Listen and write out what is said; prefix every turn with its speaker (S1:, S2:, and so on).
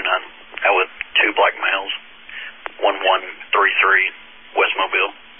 S1: Out with two black males, 1133 West Mobile.